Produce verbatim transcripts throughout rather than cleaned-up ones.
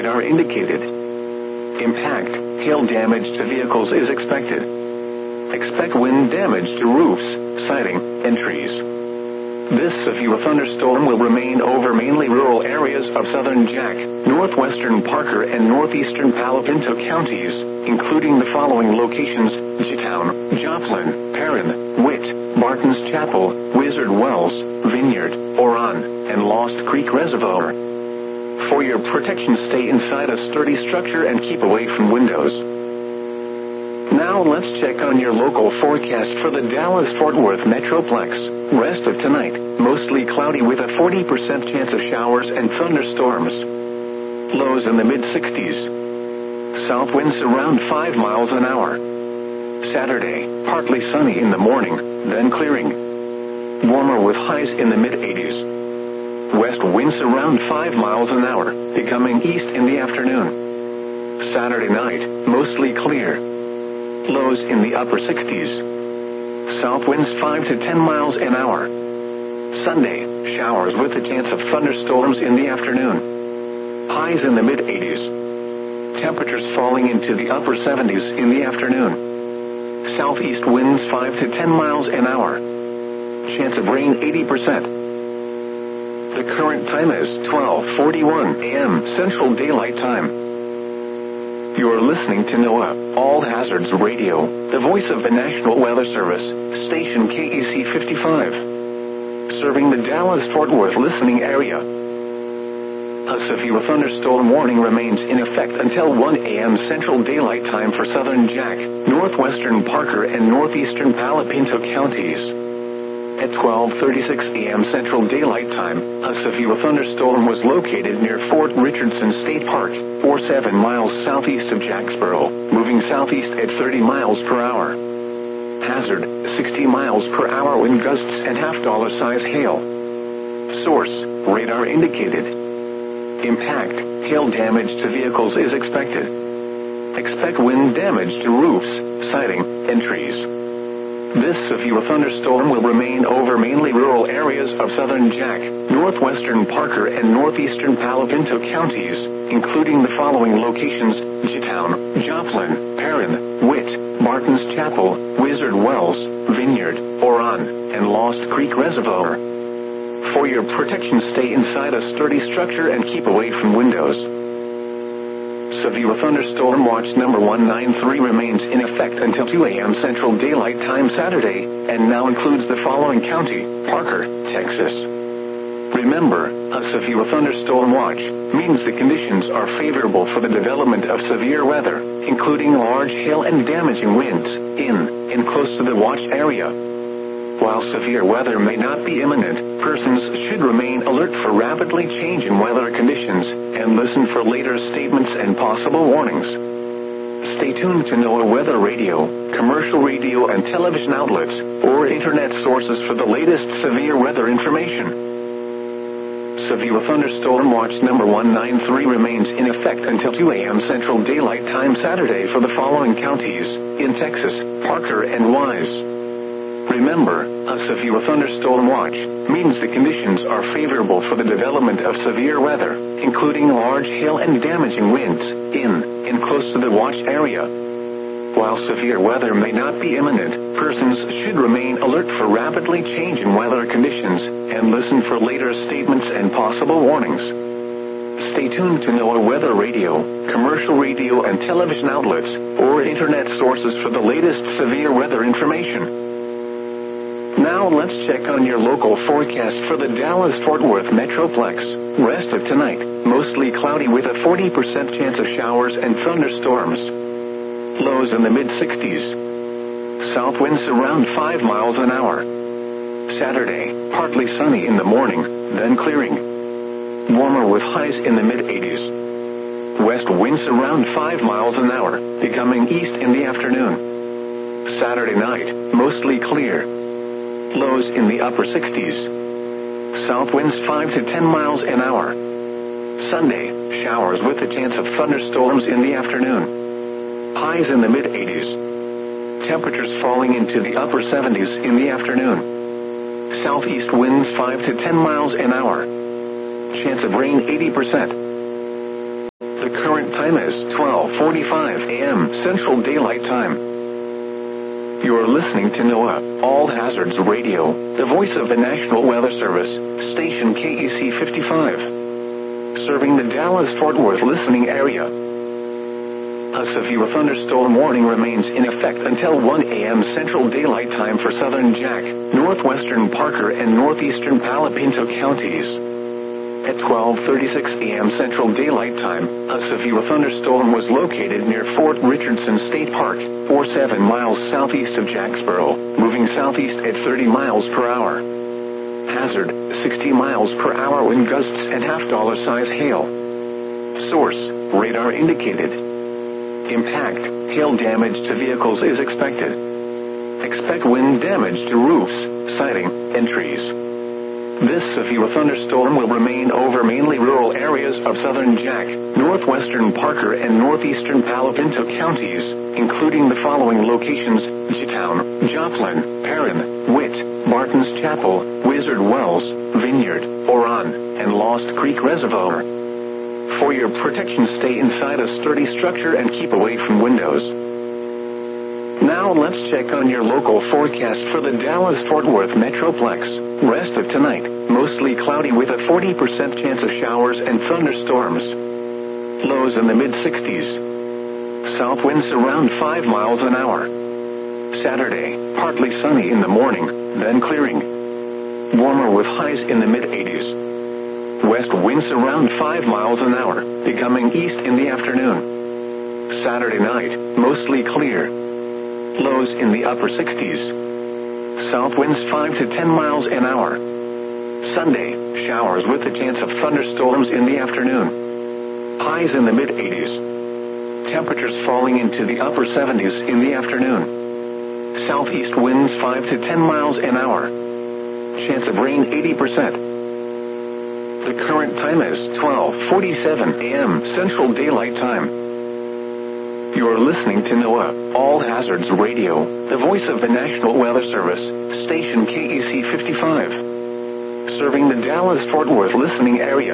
Radar indicated. Impact, hail damage to vehicles is expected. Expect wind damage to roofs, siding, and trees. This severe thunderstorm will remain over mainly rural areas of southern Jack, northwestern Parker, and northeastern Palo Pinto counties, including the following locations: G-Town, Joplin, Perrin, Witt, Martins Chapel, Wizard Wells, Vineyard, Oron, and Lost Creek Reservoir. For your protection, stay inside a sturdy structure and keep away from windows. Now let's check on your local forecast for the Dallas-Fort Worth Metroplex. Rest of tonight, mostly cloudy with a forty percent chance of showers and thunderstorms. Lows in the mid sixties. South winds around five miles an hour. Saturday, partly sunny in the morning, then clearing. Warmer with highs in the mid eighties. West winds around five miles an hour, becoming east in the afternoon. Saturday night, mostly clear. Lows in the upper sixties. South winds five to ten miles an hour. Sunday, showers with a chance of thunderstorms in the afternoon. Highs in the mid eighties. Temperatures falling into the upper seventies in the afternoon. Southeast winds five to ten miles an hour. Chance of rain eighty percent. The current time is twelve forty-one a m Central Daylight Time. You are listening to NOAA, All Hazards Radio, the voice of the National Weather Service, station K E C fifty-five. Serving the Dallas-Fort Worth listening area. A severe thunderstorm warning remains in effect until one a m Central Daylight Time for southern Jack, northwestern Parker, and northeastern Palo Pinto counties. At twelve thirty-six a m Central Daylight Time, a severe thunderstorm was located near Fort Richardson State Park, or seven miles southeast of Jacksboro, moving southeast at thirty miles per hour. Hazard, sixty miles per hour wind gusts and half-dollar size hail. Source, radar indicated. Impact, hail damage to vehicles is expected. Expect wind damage to roofs, siding, and trees. This severe thunderstorm will remain over mainly rural areas of southern Jack, northwestern Parker, and northeastern Palo Pinto counties, including the following locations: G-Town, Joplin, Perrin, Witt, Martins Chapel, Wizard Wells, Vineyard, Oron, and Lost Creek Reservoir. For your protection, stay inside a sturdy structure and keep away from windows. Severe thunderstorm watch number one nine three remains in effect until two a m Central Daylight Time Saturday, and now includes the following county: Parker, Texas. Remember, a severe thunderstorm watch means the conditions are favorable for the development of severe weather, including large hail and damaging winds, in and close to the watch area. While severe weather may not be imminent, persons should remain alert for rapidly changing weather conditions and listen for later statements and possible warnings. Stay tuned to NOAA Weather Radio, commercial radio and television outlets, or internet sources for the latest severe weather information. Severe thunderstorm watch number one nine three remains in effect until two a m Central Daylight Time Saturday for the following counties: in Texas, Parker, and Wise. Remember, a severe thunderstorm watch means the conditions are favorable for the development of severe weather, including large hail and damaging winds, in and close to the watch area. While severe weather may not be imminent, persons should remain alert for rapidly changing weather conditions and listen for later statements and possible warnings. Stay tuned to NOAA Weather Radio, commercial radio and television outlets, or internet sources for the latest severe weather information. Now let's check on your local forecast for the Dallas-Fort Worth Metroplex. Rest of tonight, mostly cloudy with a forty percent chance of showers and thunderstorms. Lows in the mid sixties. South winds around five miles an hour. Saturday, partly sunny in the morning, then clearing. Warmer with highs in the mid eighties. West winds around five miles an hour, becoming east in the afternoon. Saturday night, mostly clear. Lows in the upper sixties. South winds five to ten miles an hour. Sunday, showers with a chance of thunderstorms in the afternoon. Highs in the mid eighties. Temperatures falling into the upper seventies in the afternoon. Southeast winds five to ten miles an hour. Chance of rain eighty percent. The current time is twelve forty-five a.m. Central Daylight Time. You're listening to NOAA, All Hazards Radio, the voice of the National Weather Service, station K E C fifty-five. Serving the Dallas-Fort Worth listening area. A severe thunderstorm warning remains in effect until one a.m. Central Daylight Time for southern Jack, northwestern Parker, and northeastern Palo Pinto counties. At twelve thirty-six a.m. Central Daylight Time, a severe thunderstorm was located near Fort Richardson State Park, forty-seven miles southeast of Jacksboro, moving southeast at thirty miles per hour. Hazard, sixty miles per hour wind gusts and half-dollar size hail. Source, radar indicated. Impact, hail damage to vehicles is expected. Expect wind damage to roofs, siding, and trees. This severe thunderstorm will remain over mainly rural areas of southern Jack, northwestern Parker, and northeastern Palo Pinto counties, including the following locations: G-Town, Joplin, Perrin, Witt, Martins Chapel, Wizard Wells, Vineyard, Oron, and Lost Creek Reservoir. For your protection, stay inside a sturdy structure and keep away from windows. Now let's check on your local forecast for the Dallas-Fort Worth Metroplex. Rest of tonight, mostly cloudy with a forty percent chance of showers and thunderstorms. Lows in the mid sixties. South winds around five miles an hour. Saturday, partly sunny in the morning, then clearing. Warmer with highs in the mid eighties. West winds around five miles an hour, becoming east in the afternoon. Saturday night, mostly clear. Lows in the upper sixties. South winds five to ten miles an hour. Sunday, showers with a chance of thunderstorms in the afternoon. Highs in the mid eighties. Temperatures falling into the upper seventies in the afternoon. Southeast winds five to ten miles an hour. Chance of rain eighty percent. The current time is twelve forty-seven a.m. Central Daylight Time. You're listening to NOAA, All Hazards Radio, the voice of the National Weather Service, station K E C fifty-five. Serving the Dallas-Fort Worth listening area.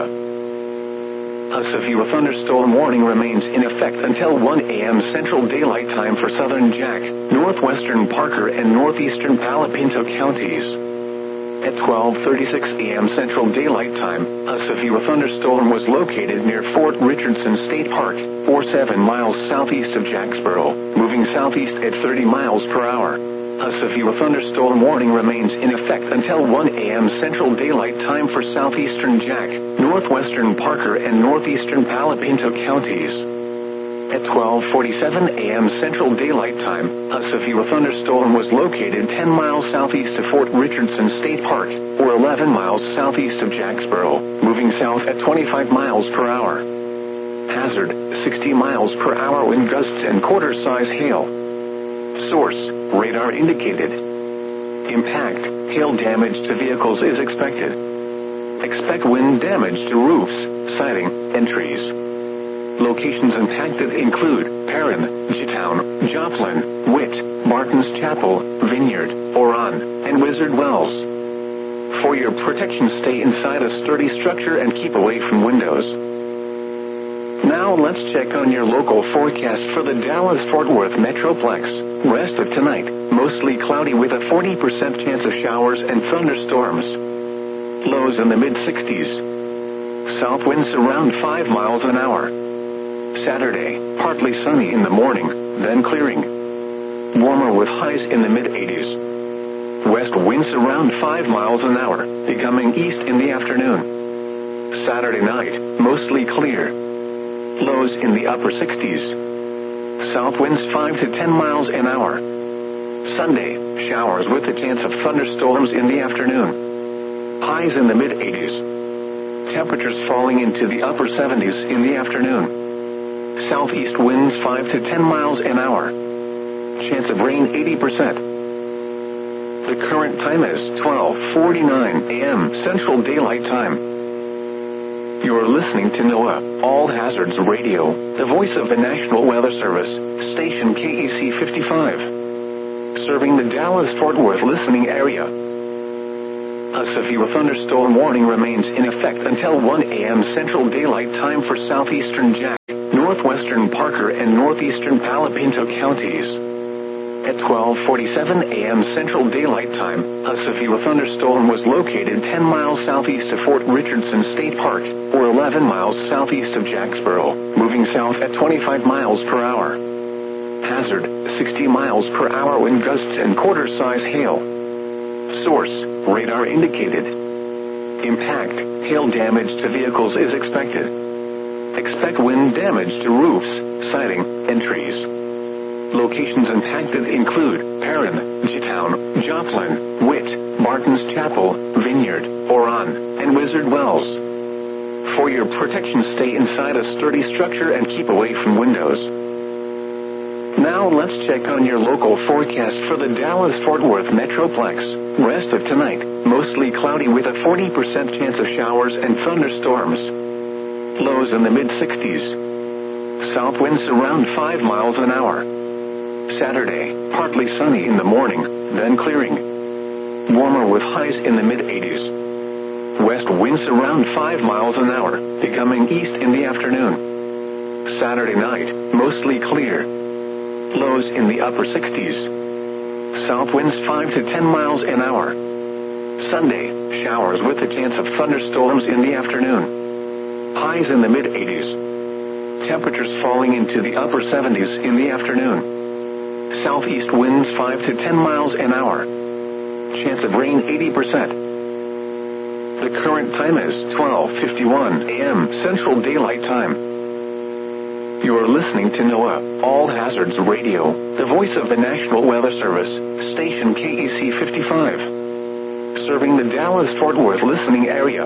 A severe thunderstorm warning remains in effect until one a.m. Central Daylight Time for southern Jack, northwestern Parker, and northeastern Palo Pinto counties. At twelve thirty-six a.m. Central Daylight Time, a severe thunderstorm was located near Fort Richardson State Park, forty-seven miles southeast of Jacksboro, moving southeast at thirty miles per hour. A severe thunderstorm warning remains in effect until one a.m. Central Daylight Time for southeastern Jack, northwestern Parker, and northeastern Palo Pinto counties. At twelve forty-seven a.m. Central Daylight Time, a severe thunderstorm was located ten miles southeast of Fort Richardson State Park, or eleven miles southeast of Jacksboro, moving south at twenty-five miles per hour. Hazard, sixty miles per hour wind gusts and quarter-size hail. Source, radar indicated. Impact, hail damage to vehicles is expected. Expect wind damage to roofs, siding, and trees. Locations impacted include Perrin, G-Town, Joplin, Witt, Martins Chapel, Vineyard, Oron, and Wizard Wells. For your protection, stay inside a sturdy structure and keep away from windows. Now let's check on your local forecast for the Dallas-Fort Worth Metroplex. Rest of tonight, mostly cloudy with a forty percent chance of showers and thunderstorms. Lows in the mid sixties. South winds around five miles an hour. Saturday, partly sunny in the morning, then clearing. Warmer with highs in the mid eighties. West winds around five miles an hour, becoming east in the afternoon. Saturday night, mostly clear. Lows in the upper sixties. South winds five to ten miles an hour. Sunday, showers with a chance of thunderstorms in the afternoon. Highs in the mid eighties. Temperatures falling into the upper seventies in the afternoon. Southeast winds five to ten miles an hour. Chance of rain eighty percent. The current time is twelve forty-nine a.m. Central Daylight Time. You're listening to NOAA, All Hazards Radio, the voice of the National Weather Service, station K E C fifty-five. Serving the Dallas-Fort Worth listening area. A severe thunderstorm warning remains in effect until one a.m. Central Daylight Time for southeastern Jack, northwestern Parker and northeastern Palo Pinto counties. At twelve forty-seven a.m. Central Daylight Time, a severe thunderstorm was located ten miles southeast of Fort Richardson State Park, or eleven miles southeast of Jacksboro, moving south at twenty-five miles per hour. Hazard, sixty miles per hour wind gusts and quarter-size hail. Source, radar indicated. Impact, hail damage to vehicles is expected. Expect wind damage to roofs, siding, and trees. Locations impacted include Perrin, G-Town, Joplin, Witt, Martin's Chapel, Vineyard, Oron, and Wizard Wells. For your protection, stay inside a sturdy structure and keep away from windows. Now let's check on your local forecast for the Dallas-Fort Worth Metroplex. Rest of tonight, mostly cloudy with a forty percent chance of showers and thunderstorms. Lows in the mid sixties. South winds around five miles an hour. Saturday, partly sunny in the morning, then clearing. Warmer with highs in the mid eighties. West winds around five miles an hour, becoming east in the afternoon. Saturday night, mostly clear. Lows in the upper sixties. South winds five to ten miles an hour. Sunday, showers with a chance of thunderstorms in the afternoon. Highs in the mid eighties. Temperatures falling into the upper seventies in the afternoon. Southeast winds five to ten miles an hour. Chance of rain eighty percent. The current time is twelve fifty-one a.m. Central Daylight Time. You are listening to NOAA, All Hazards Radio, the voice of the National Weather Service, station K E C fifty-five. Serving the Dallas-Fort Worth listening area.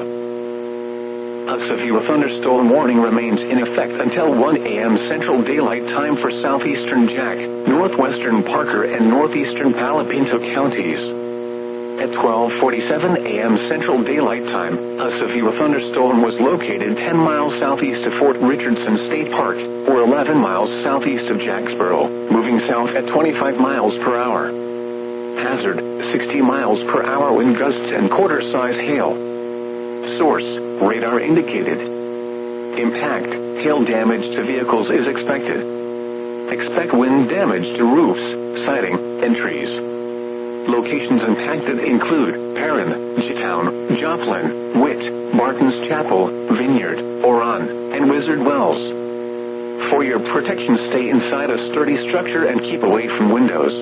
A severe thunderstorm warning remains in effect until one a.m. Central Daylight Time for southeastern Jack, northwestern Parker, and northeastern Palo Pinto counties. At twelve forty-seven a.m. Central Daylight Time, a severe thunderstorm was located ten miles southeast of Fort Richardson State Park, or eleven miles southeast of Jacksboro, moving south at twenty-five miles per hour. Hazard, sixty miles per hour wind gusts and quarter-size hail. Source, radar indicated. Impact, hail damage to vehicles is expected. Expect wind damage to roofs, siding, and trees. Locations impacted include Perrin, G-Town, Joplin, Witt, Martin's Chapel, Vineyard, Oron, and Wizard Wells. For your protection, stay inside a sturdy structure and keep away from windows.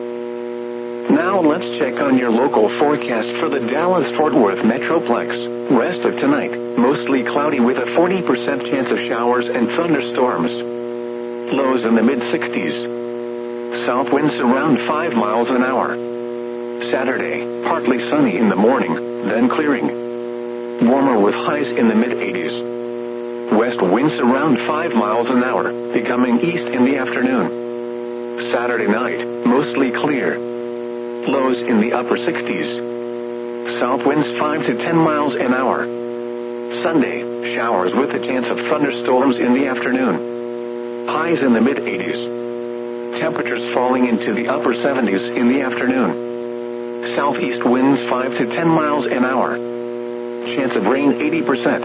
Now let's check on your local forecast for the Dallas-Fort Worth Metroplex. Rest of tonight, mostly cloudy with a forty percent chance of showers and thunderstorms. Lows in the mid sixties. South winds around five miles an hour. Saturday, partly sunny in the morning, then clearing. Warmer with highs in the mid eighties. West winds around five miles an hour, becoming east in the afternoon. Saturday night, mostly clear. Lows in the upper sixties. South winds five to ten miles an hour. Sunday, showers with a chance of thunderstorms in the afternoon. Highs in the mid eighties. Temperatures falling into the upper seventies in the afternoon. Southeast winds five to ten miles an hour. Chance of rain eighty percent.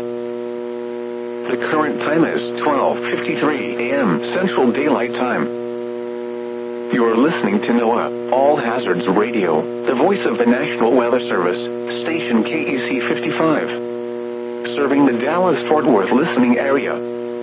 The current time is twelve fifty-three a.m. Central Daylight Time. You are listening to NOAA, All Hazards Radio, the voice of the National Weather Service, station K E C fifty-five. Serving the Dallas-Fort Worth listening area.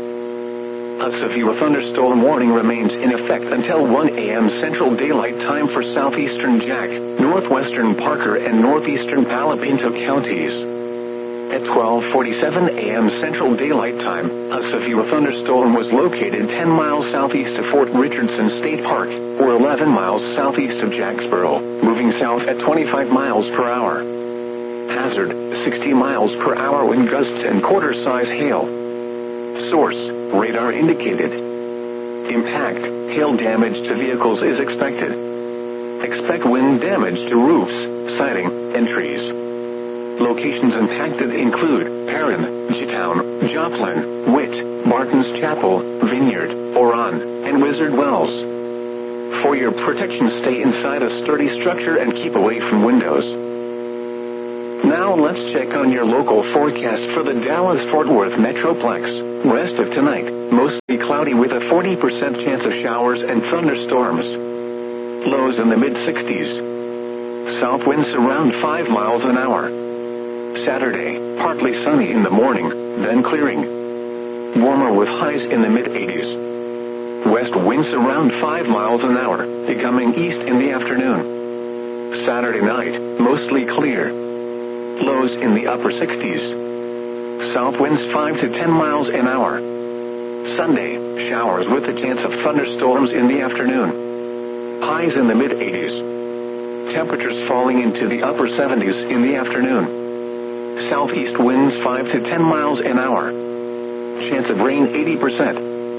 A severe thunderstorm warning remains in effect until one a.m. Central Daylight Time for southeastern Jack, northwestern Parker, and northeastern Palo Pinto counties. At twelve forty-seven a.m. Central Daylight Time, a severe thunderstorm was located ten miles southeast of Fort Richardson State Park, or eleven miles southeast of Jacksboro, moving south at twenty-five miles per hour. Hazard, sixty miles per hour wind gusts and quarter-size hail. Source, radar indicated. Impact, hail damage to vehicles is expected. Expect wind damage to roofs, siding, and trees. Locations impacted include Perrin, G-Town, Joplin, Witt, Martin's Chapel, Vineyard, Oron, and Wizard Wells. For your protection, stay inside a sturdy structure and keep away from windows. Now let's check on your local forecast for the Dallas-Fort Worth Metroplex. Rest of tonight, mostly cloudy with a forty percent chance of showers and thunderstorms. Lows in the mid sixties. South winds around five miles an hour. Saturday, partly sunny in the morning, then clearing. Warmer with highs in the mid eighties. West winds around five miles an hour, becoming east in the afternoon. Saturday night, mostly clear. Lows in the upper sixties. South winds five to ten miles an hour. Sunday, showers with a chance of thunderstorms in the afternoon. Highs in the mid eighties. Temperatures falling into the upper seventies in the afternoon. Southeast winds five to ten miles an hour. Chance of rain eighty percent.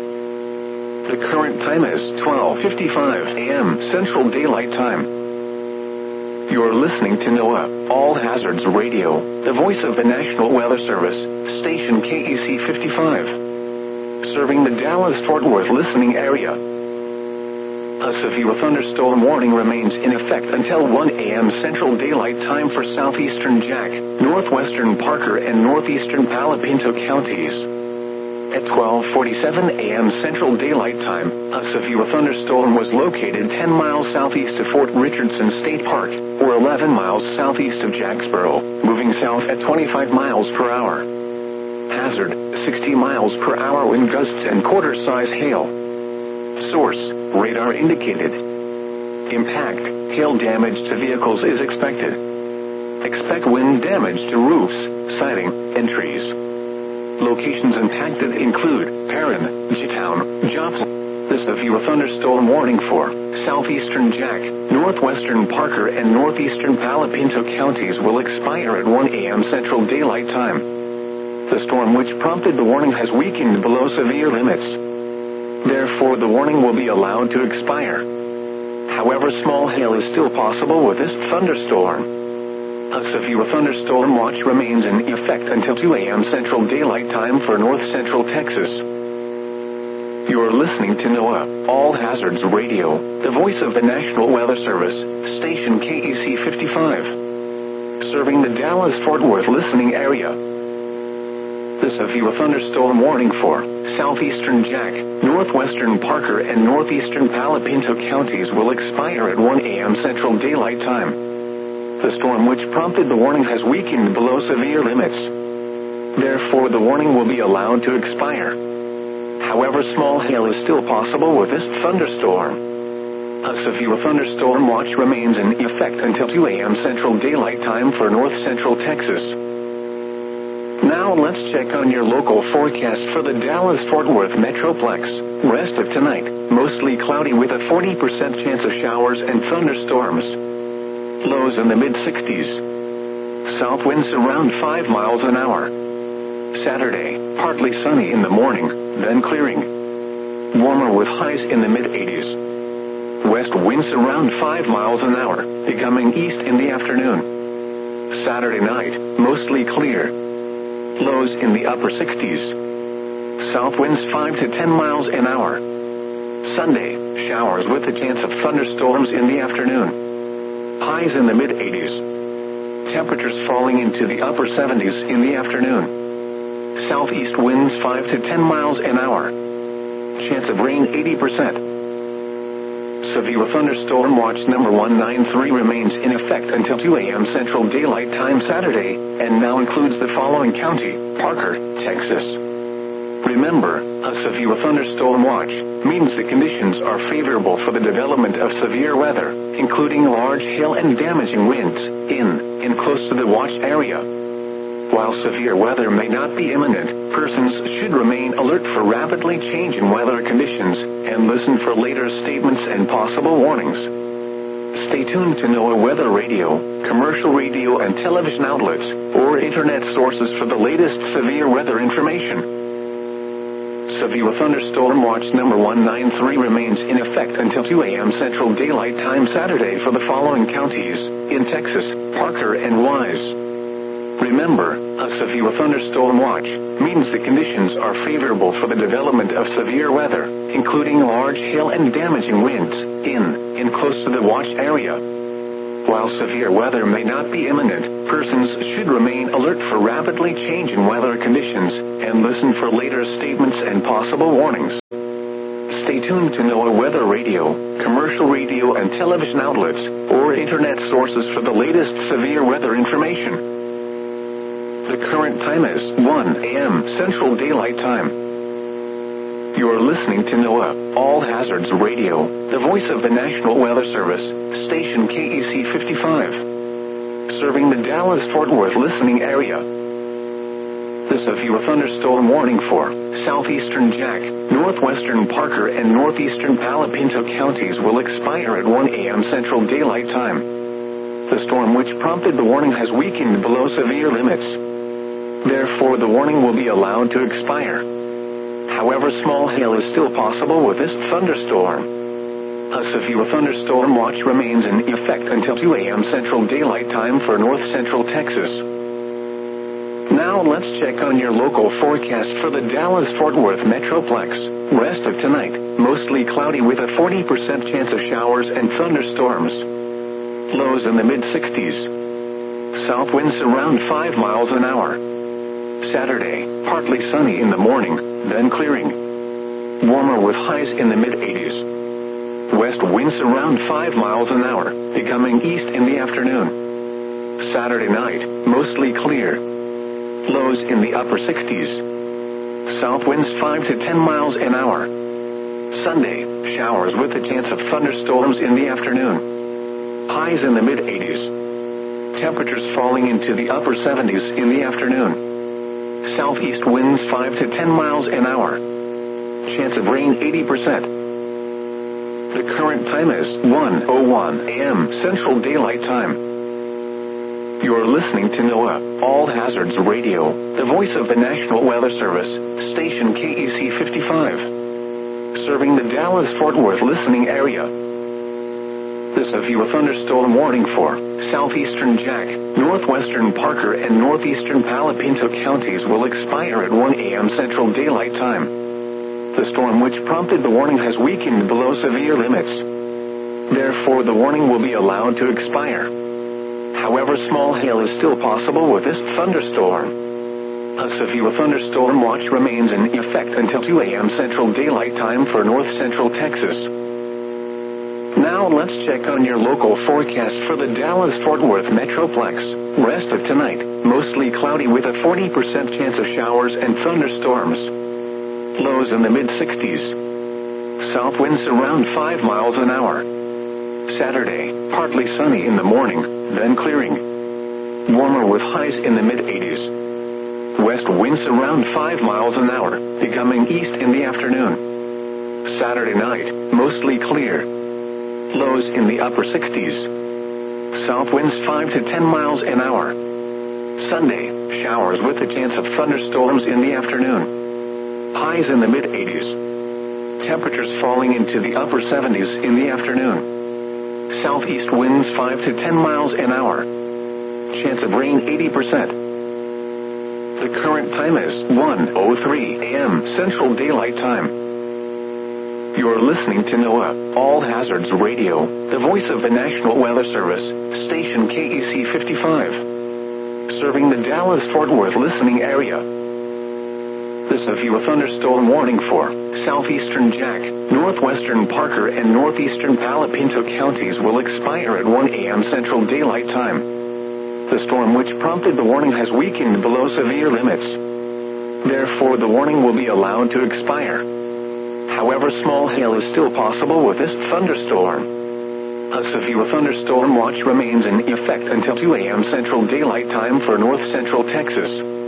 The current time is twelve fifty-five a m Central Daylight Time. You're listening to NOAA, All Hazards Radio, the voice of the National Weather Service, station K E C fifty-five. Serving the Dallas-Fort Worth listening area. A severe thunderstorm warning remains in effect until one a m Central Daylight Time for southeastern Jack, northwestern Parker, and northeastern Palo Pinto counties. At twelve forty-seven a m Central Daylight Time, a severe thunderstorm was located ten miles southeast of Fort Richardson State Park, or eleven miles southeast of Jacksboro, moving south at twenty-five miles per hour. Hazard, sixty miles per hour wind gusts and quarter-size hail. Source, radar indicated. Impact, hail damage to vehicles is expected. Expect wind damage to roofs, siding, and trees. Locations impacted include Perrin, G-Town, Joplin. The severe thunderstorm warning for southeastern Jack, northwestern Parker, and northeastern Palo Pinto counties will expire at one a m Central Daylight Time. The storm which prompted the warning has weakened below severe limits. Therefore, the warning will be allowed to expire. However, small hail is still possible with this thunderstorm. A severe thunderstorm watch remains in effect until two a m Central Daylight Time for north central Texas. You're listening to NOAA, All Hazards Radio, the voice of the National Weather Service, station K E C fifty-five. Serving the Dallas-Fort Worth listening area. The severe thunderstorm warning for southeastern Jack, northwestern Parker, and northeastern Palo Pinto counties will expire at one a m Central Daylight Time. The storm which prompted the warning has weakened below severe limits. Therefore, the warning will be allowed to expire. However, small hail is still possible with this thunderstorm. A severe thunderstorm watch remains in effect until two a m Central Daylight Time for north central Texas. Now let's check on your local forecast for the Dallas-Fort Worth Metroplex. Rest of tonight, mostly cloudy with a forty percent chance of showers and thunderstorms. Lows in the mid sixties. South winds around five miles an hour. Saturday, partly sunny in the morning, then clearing. Warmer with highs in the mid eighties. West winds around five miles an hour, becoming east in the afternoon. Saturday night, mostly clear. Lows in the upper sixties. South winds five to ten miles an hour. Sunday, showers with a chance of thunderstorms in the afternoon. Highs in the mid eighties. Temperatures falling into the upper seventies in the afternoon. Southeast winds five to ten miles an hour. Chance of rain eighty percent. Severe thunderstorm watch number one nine three remains in effect until two a m Central Daylight Time Saturday, and now includes the following county: Parker, Texas. Remember, a severe thunderstorm watch means the conditions are favorable for the development of severe weather, including large hail and damaging winds, in and close to the watch area. While severe weather may not be imminent, persons should remain alert for rapidly changing weather conditions and listen for later statements and possible warnings. Stay tuned to NOAA Weather Radio, commercial radio and television outlets, or internet sources for the latest severe weather information. Severe thunderstorm watch number one nine three remains in effect until two a m Central Daylight Time Saturday for the following counties: in Texas, Parker, and Wise. Remember, a severe thunderstorm watch means the conditions are favorable for the development of severe weather, including large hail and damaging winds, in and close to the watch area. while severe weather may not be imminent, persons should remain alert for rapidly changing weather conditions and listen for later statements and possible warnings. Stay tuned to NOAA Weather Radio, commercial radio and television outlets, or internet sources for the latest severe weather information. The current time is one a m Central Daylight Time. You are listening to NOAA All Hazards Radio, the voice of the National Weather Service, station K E C fifty-five, serving the Dallas-Fort Worth listening area. This is your thunderstorm warning for southeastern Jack, northwestern Parker, and northeastern Palo Pinto counties will expire at one a m Central Daylight Time. The storm which prompted the warning has weakened below severe limits. Therefore, the warning will be allowed to expire. However, small hail is still possible with this thunderstorm. A severe thunderstorm watch remains in effect until two a m Central Daylight Time for north central Texas. Now let's check on your local forecast for the Dallas-Fort Worth Metroplex. Rest of tonight, mostly cloudy with a forty percent chance of showers and thunderstorms. Lows in the mid sixties. South winds around five miles an hour. Saturday, partly sunny in the morning, then clearing. Warmer with highs in the mid eighties. West winds around five miles an hour, becoming east in the afternoon. Saturday night, mostly clear. Lows in the upper sixties. South winds five to ten miles an hour. Sunday, showers with a chance of thunderstorms in the afternoon. Highs in the mid eighties. Temperatures falling into the upper seventies in the afternoon. Southeast winds five to ten miles an hour. Chance of rain eighty percent. The current time is one oh one a m Central Daylight Time. You are listening to NOAA All Hazards Radio, the voice of the National Weather Service, station K E C fifty-five, serving the Dallas-Fort Worth listening area. This is your thunderstorm warning for southeastern Jack, northwestern Parker, and northeastern Palo Pinto counties will expire at one a m Central Daylight Time. The storm which prompted the warning has weakened below severe limits. Therefore, the warning will be allowed to expire. However, small hail is still possible with this thunderstorm. A severe thunderstorm watch remains in effect until two a m Central Daylight Time for north central Texas. Now let's check on your local forecast for the Dallas-Fort Worth Metroplex. Rest of tonight, mostly cloudy with a forty percent chance of showers and thunderstorms. Lows in the mid sixties. South winds around five miles an hour. Saturday, partly sunny in the morning, then clearing. Warmer with highs in the mid eighties. West winds around five miles an hour, becoming east in the afternoon. Saturday night, mostly clear. Lows in the upper sixties. South winds five to ten miles an hour. Sunday, showers with a chance of thunderstorms in the afternoon. Highs in the mid eighties. Temperatures falling into the upper seventies in the afternoon. Southeast winds five to ten miles an hour. Chance of rain eighty percent. The current time is one oh three a m Central Daylight Time. You are listening to NOAA All Hazards Radio, the voice of the National Weather Service, station K E C fifty-five, serving the Dallas-Fort Worth listening area. This is your thunderstorm warning for southeastern Jack, northwestern Parker, and northeastern Palo Pinto counties will expire at one a m Central Daylight Time. The storm which prompted the warning has weakened below severe limits. Therefore, the warning will be allowed to expire. However, small hail is still possible with this thunderstorm. A severe thunderstorm watch remains in effect until two a m Central Daylight Time for north central Texas.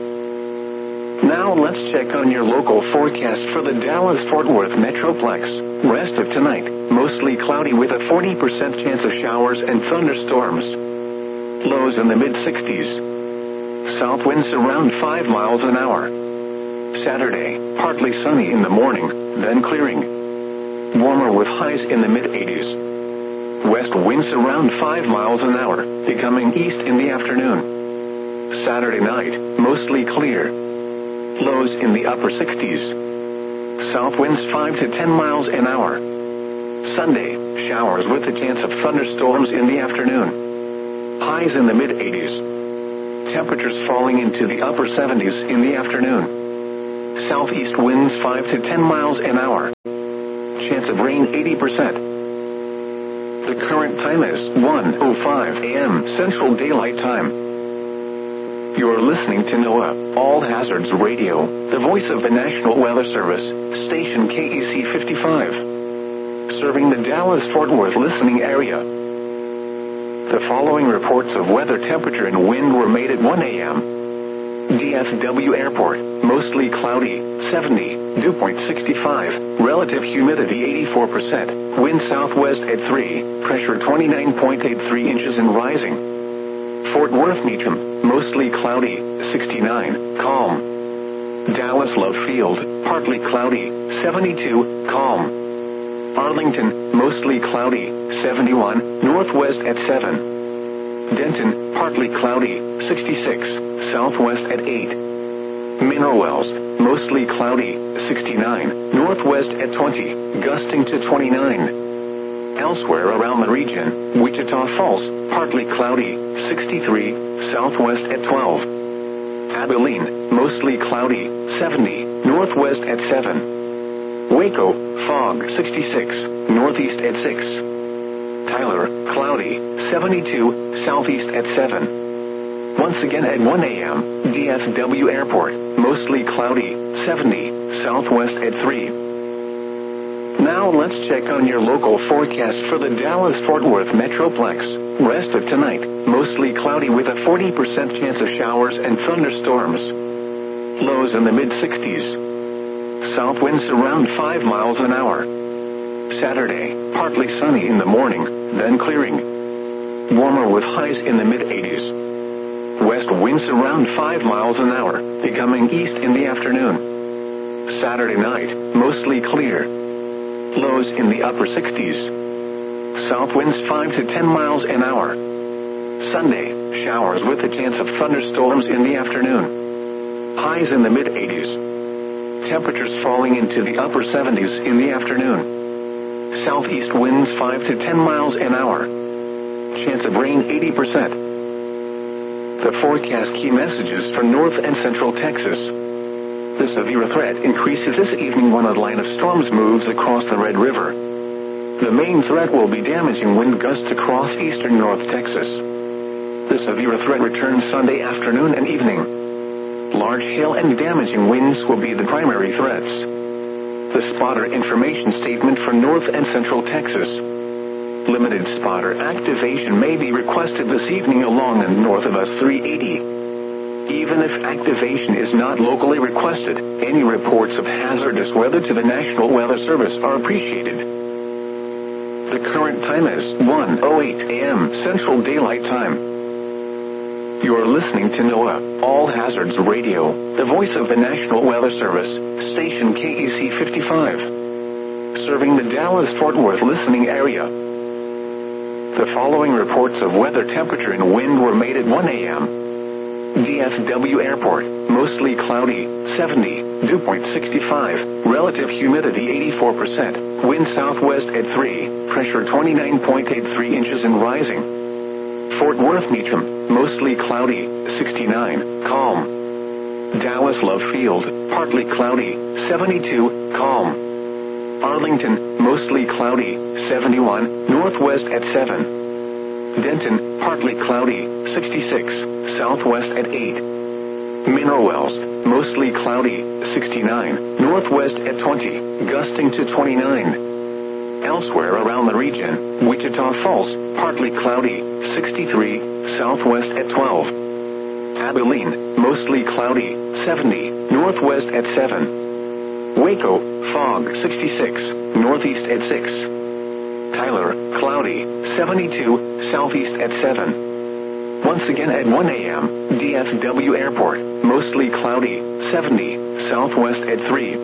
Now let's check on your local forecast for the Dallas-Fort Worth Metroplex. Rest of tonight, mostly cloudy with a forty percent chance of showers and thunderstorms. Lows in the mid sixties. South winds around five miles an hour. Saturday, partly sunny in the morning, then clearing. Warmer with highs in the mid eighties. West winds around five miles an hour, becoming east in the afternoon. Saturday night, mostly clear. Lows in the upper sixties. South winds five to ten miles an hour. Sunday, showers with a chance of thunderstorms in the afternoon. highs in the mid eighties. Temperatures falling into the upper seventies in the afternoon. Southeast winds five to ten miles an hour. Chance of rain eighty percent. The current time is one oh five a m Central Daylight Time. You're listening to NOAA All Hazards Radio, the voice of the National Weather Service, station K E C fifty-five, serving the Dallas-Fort Worth listening area. The following reports of weather, temperature, and wind were made at one a m D F W Airport, mostly cloudy, seventy, dew point sixty-five, relative humidity eighty-four percent, wind southwest at three, pressure twenty-nine point eight three inches and rising. Fort Worth Meacham, mostly cloudy, sixty-nine, calm. Dallas Love Field, partly cloudy, seventy-two, calm. Arlington, mostly cloudy, seventy-one, northwest at seven. Denton, partly cloudy, sixty-six, southwest at eight. Mineral Wells, mostly cloudy, sixty-nine, northwest at twenty, gusting to twenty-nine. Elsewhere around the region, Wichita Falls, partly cloudy, sixty-three, southwest at twelve. Abilene, mostly cloudy, seventy, northwest at seven. Waco, fog, sixty-six, northeast at six. Tyler, cloudy, seventy-two, southeast at seven. Once again at one a m, D F W Airport, mostly cloudy, seventy, southwest at three. Now let's check on your local forecast for the Dallas-Fort Worth Metroplex. Rest of tonight, mostly cloudy with a forty percent chance of showers and thunderstorms. Lows in the mid sixties. South winds around five miles an hour. Saturday, partly sunny in the morning, then clearing. Warmer with highs in the mid eighties. West winds around five miles an hour, becoming east in the afternoon. Saturday night, mostly clear. Lows in the upper sixties. South winds five to ten miles an hour. Sunday, showers with a chance of thunderstorms in the afternoon. Highs in the mid eighties. Temperatures falling into the upper seventies in the afternoon. Southeast winds five to ten miles an hour. Chance of rain eighty percent. The forecast key messages for North and Central Texas. The severe threat increases this evening when a line of storms moves across the Red River. The main threat will be damaging wind gusts across eastern North Texas. The severe threat returns Sunday afternoon and evening. Large hail and damaging winds will be the primary threats. The spotter information statement for North and Central Texas. Limited spotter activation may be requested this evening along and north of us three eighty. Even if activation is not locally requested, any reports of hazardous weather to the National Weather Service are appreciated. The current time is one oh eight a m Central Daylight Time. You are listening to NOAA All Hazards Radio, the voice of the National Weather Service, station K E C fifty-five, serving the Dallas-Fort Worth listening area. The following reports of weather, temperature, and wind were made at one a m D F W Airport, mostly cloudy, seventy, dew point sixty-five, relative humidity eighty-four percent, wind southwest at three, pressure twenty-nine point eight three inches and rising. Fort Worth Meacham, mostly cloudy, sixty-nine, calm. Dallas Love Field, partly cloudy, seventy-two, calm. Arlington, mostly cloudy, seventy-one, northwest at seven. Denton, partly cloudy, sixty-six, southwest at eight. Mineral Wells, mostly cloudy, sixty-nine, northwest at twenty, gusting to twenty-nine. Elsewhere around the region, Wichita Falls, partly cloudy, sixty-three, southwest at twelve. Abilene, mostly cloudy, seventy, northwest at seven. Waco, fog, sixty-six, northeast at six. Tyler, cloudy, seventy-two, southeast at seven. Once again at one a m, D F W Airport, mostly cloudy, seventy, southwest at three.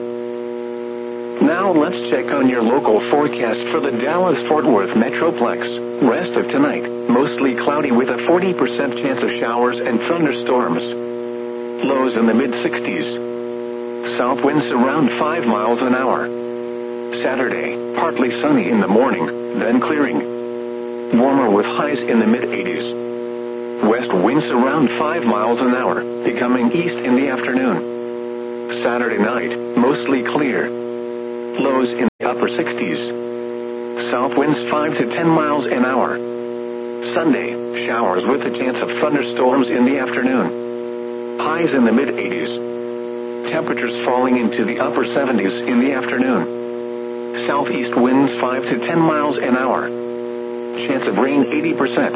Now let's check on your local forecast for the Dallas-Fort Worth Metroplex. Rest of tonight, mostly cloudy with a forty percent chance of showers and thunderstorms. Lows in the mid sixties. South winds around five miles an hour. Saturday, partly sunny in the morning, then clearing. Warmer with highs in the mid eighties. West winds around five miles an hour, becoming east in the afternoon. Saturday night, mostly clear. Lows in the upper sixties. South winds five to ten miles an hour. Sunday, showers with a chance of thunderstorms in the afternoon. Highs in the mid-eighties. Temperatures falling into the upper seventies in the afternoon. Southeast winds five to ten miles an hour. Chance of rain eighty percent.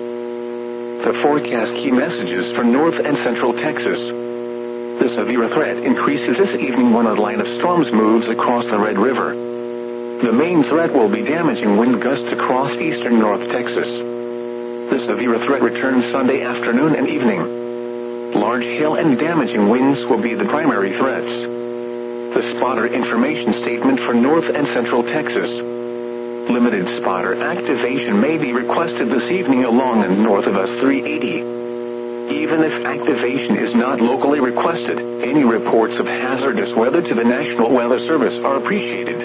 The forecast key messages for North and Central Texas. The severe threat increases this evening when a line of storms moves across the Red River. The main threat will be damaging wind gusts across eastern North Texas. The severe threat returns Sunday afternoon and evening. Large hail and damaging winds will be the primary threats. The spotter information statement for North and Central Texas. Limited spotter activation may be requested this evening along and north of us three eighty. Even if activation is not locally requested, any reports of hazardous weather to the National Weather Service are appreciated.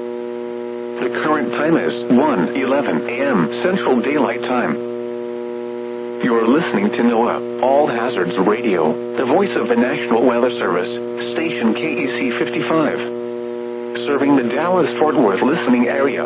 The current time is one eleven a m Central Daylight Time. You're listening to NOAA All Hazards Radio, the voice of the National Weather Service, station K E C fifty-five, serving the Dallas-Fort Worth listening area.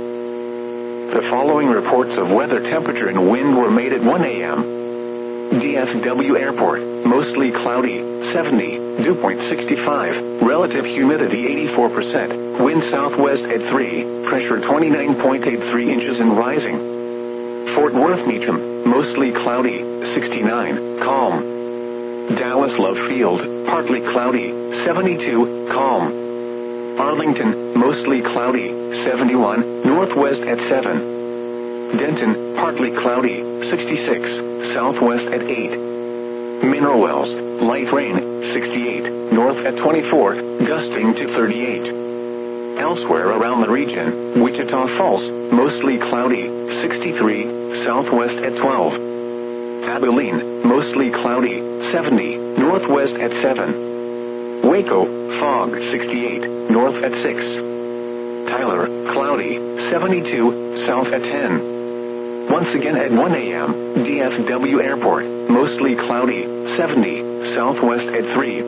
The following reports of weather, temperature, and wind were made at one a m D F W Airport, mostly cloudy, seventy, dew point sixty-five, relative humidity eighty-four percent, wind southwest at three, pressure twenty-nine point eight three inches and rising. Fort Worth Meacham, mostly cloudy, sixty-nine, calm. Dallas Love Field, partly cloudy, seventy-two, calm. Arlington, mostly cloudy, seventy-one, northwest at seven. Denton, partly cloudy, sixty-six, southwest at eight. Mineral Wells, light rain, sixty-eight, north at twenty-four, gusting to thirty-eight. Elsewhere around the region, Wichita Falls, mostly cloudy, sixty-three, southwest at twelve. Abilene, mostly cloudy, seventy, northwest at seven. Waco, fog, sixty-eight, north at six. Tyler, cloudy, seventy-two, south at ten. Once again at one a m, D F W Airport, mostly cloudy, seventy, southwest at three.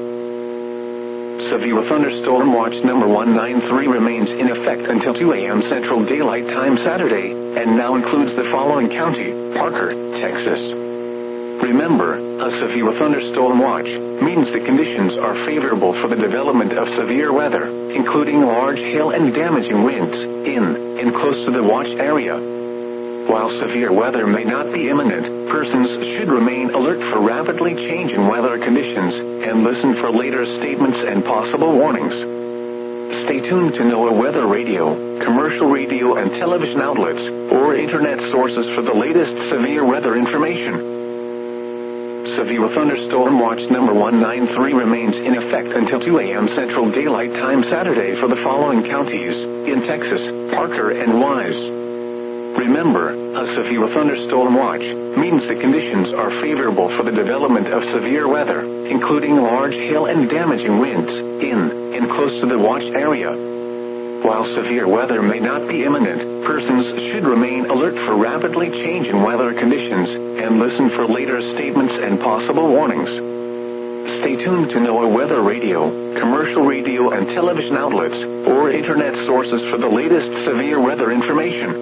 Severe thunderstorm watch number one nine three remains in effect until two a m Central Daylight Time Saturday, and now includes the following county: Parker, Texas. Remember, a severe thunderstorm watch means the conditions are favorable for the development of severe weather, including large hail and damaging winds, in and close to the watch area. While severe weather may not be imminent, persons should remain alert for rapidly changing weather conditions and listen for later statements and possible warnings. Stay tuned to NOAA Weather Radio, commercial radio and television outlets, or internet sources for the latest severe weather information. Severe thunderstorm watch number one nine three remains in effect until two a m Central Daylight Time Saturday for the following counties in Texas: Parker and Wise. Remember, a severe thunderstorm watch means the conditions are favorable for the development of severe weather, including large hail and damaging winds, in and close to the watch area. While severe weather may not be imminent, persons should remain alert for rapidly changing weather conditions and listen for later statements and possible warnings. Stay tuned to NOAA Weather Radio, commercial radio and television outlets, or internet sources for the latest severe weather information.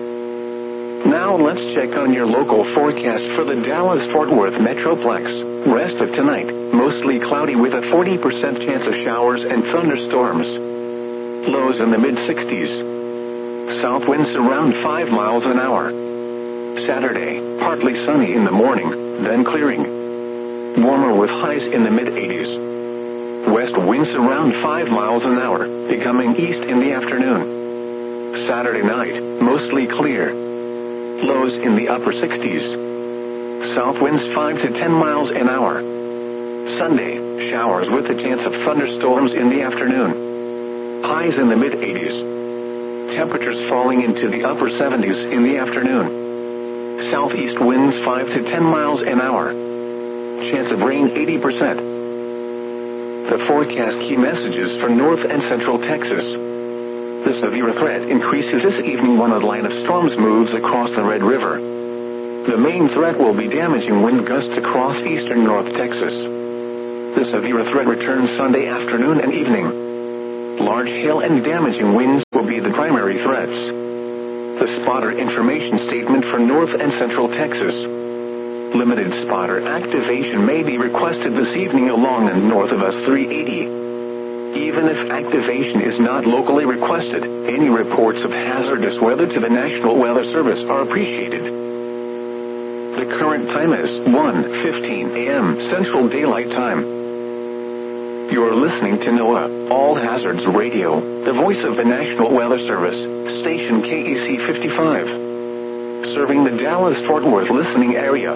Now let's check on your local forecast for the Dallas-Fort Worth Metroplex. Rest of tonight, mostly cloudy with a forty percent chance of showers and thunderstorms. Lows in the mid-sixties. South winds around five miles an hour. Saturday, partly sunny in the morning, then clearing. Warmer with highs in the mid-eighties. West winds around five miles an hour, becoming east in the afternoon. Saturday night, mostly clear. Lows in the upper sixties. South winds five to ten miles an hour. Sunday, showers with a chance of thunderstorms in the afternoon. Highs in the mid-eighties. Temperatures falling into the upper seventies in the afternoon. Southeast winds five to ten miles an hour. Chance of rain eighty percent. The forecast key messages for North and Central Texas. The severe threat increases this evening when a line of storms moves across the Red River. The main threat will be damaging wind gusts across eastern North Texas. The severe threat returns Sunday afternoon and evening. Large hail and damaging winds will be the primary threats. The spotter information statement for North and Central Texas. Limited spotter activation may be requested this evening along and north of us three eighty. Even if activation is not locally requested, any reports of hazardous weather to the National Weather Service are appreciated. The current time is one fifteen a m Central Daylight Time. You're listening to NOAA All Hazards Radio, the voice of the National Weather Service, station K E C fifty-five, serving the Dallas-Fort Worth listening area.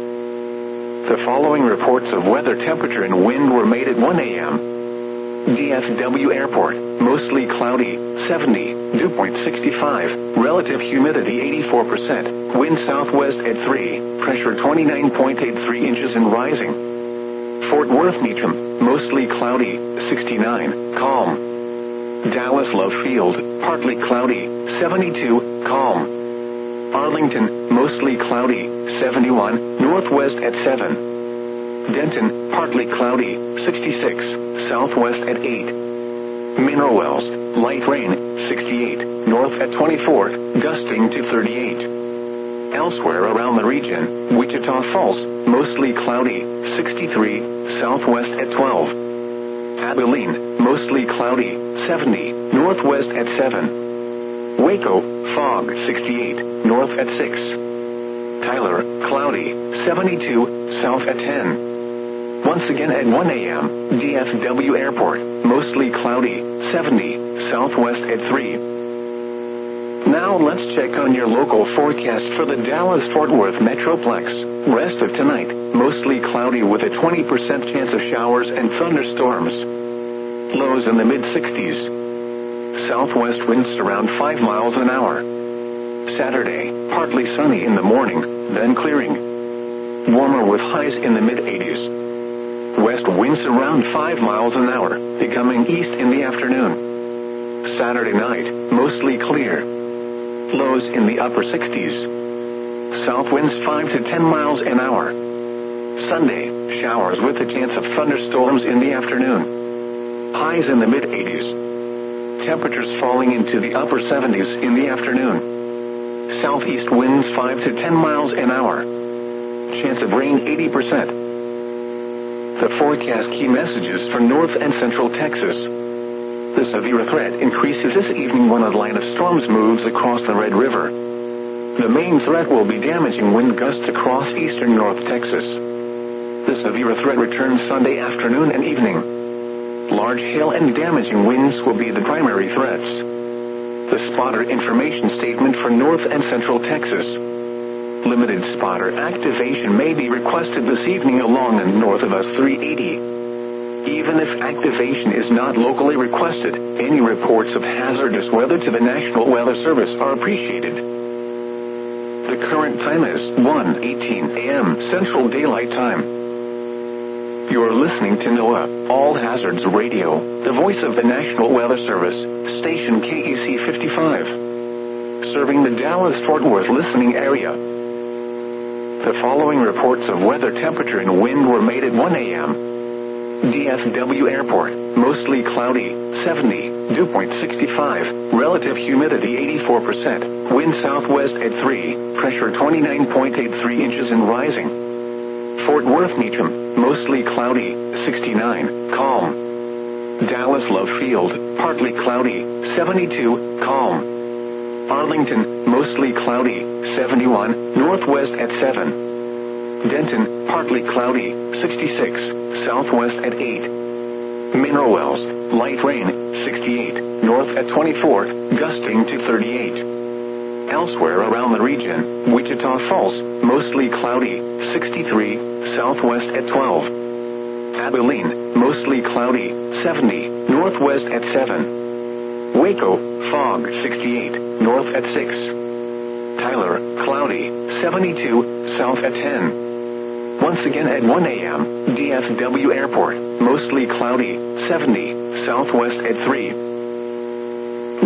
The following reports of weather, temperature, and wind were made at one a m D F W Airport, mostly cloudy, seventy, dew point sixty-five, relative humidity eighty-four percent, wind southwest at three, pressure twenty-nine point eight three inches and rising. Fort Worth Meacham, mostly cloudy, sixty-nine, calm. Dallas Love Field, partly cloudy, seventy-two, calm. Arlington, mostly cloudy, seventy-one, northwest at seven. Denton, partly cloudy, sixty-six, southwest at eight. Mineral Wells, light rain, sixty-eight, north at twenty-four, gusting to thirty-eight. Elsewhere around the region, Wichita Falls, mostly cloudy, sixty-three, southwest at twelve. Abilene, mostly cloudy, seventy, northwest at seven. Waco, fog, sixty-eight, north at six. Tyler, cloudy, seventy-two, south at ten. Once again at one a m, D F W Airport, mostly cloudy, seventy, southwest at three. Now let's check on your local forecast for the Dallas-Fort Worth Metroplex. Rest of tonight, mostly cloudy with a twenty percent chance of showers and thunderstorms. Lows in the mid sixties. Southwest winds around five miles an hour. Saturday, partly sunny in the morning, then clearing. Warmer with highs in the mid eighties. West winds around five miles an hour, becoming east in the afternoon. Saturday night, mostly clear. Lows in the upper sixties. South winds five to ten miles an hour. Sunday, showers with a chance of thunderstorms in the afternoon. Highs in the mid eighties. Temperatures falling into the upper seventies in the afternoon. Southeast winds five to ten miles an hour. Chance of rain eighty percent. The forecast key messages for North and Central Texas. The severe threat increases this evening when a line of storms moves across the Red River. The main threat will be damaging wind gusts across eastern North Texas. The severe threat returns Sunday afternoon and evening. Large hail and damaging winds will be the primary threats. The spotter information statement for North and Central Texas. Limited spotter activation may be requested this evening along and north of us three eighty. Even if activation is not locally requested, any reports of hazardous weather to the National Weather Service are appreciated. The current time is one eighteen a m Central Daylight Time. You're listening to NOAA All Hazards Radio, the voice of the National Weather Service, station K E C fifty-five, serving the Dallas-Fort Worth listening area. The following reports of weather, temperature, and wind were made at one a m D F W Airport, mostly cloudy, seventy, dew point sixty-five, relative humidity eighty-four percent, wind southwest at three, pressure twenty-nine point eight three inches and rising. Fort Worth Meacham, mostly cloudy, sixty-nine, calm. Dallas Love Field, partly cloudy, seventy-two, calm. Arlington, mostly cloudy, seventy-one, northwest at seven. Denton, partly cloudy, sixty-six, southwest at eight. Mineral Wells, light rain, sixty-eight, north at twenty-four, gusting to thirty-eight. Elsewhere around the region, Wichita Falls, mostly cloudy, sixty-three, southwest at twelve. Abilene, mostly cloudy, seventy, northwest at seven. Waco, fog, sixty-eight, north at six. Tyler, cloudy, seventy-two, south at ten. Once again at one a m, D F W Airport, mostly cloudy, seventy, southwest at three.